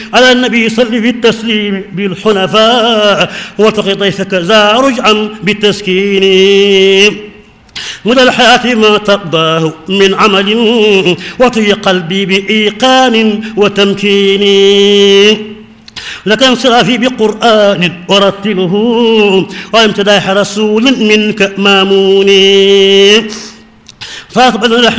على النبي صل بالتسليم بالحنفاء واتق ضيفك ذا رجعا بالتسكين مدى الحياة ما ترضاه من عمل وطي قلبي بإيقان وتمكين لك انصرافي بقرآن ورتله وامتداح رسول منك مامون فاطمة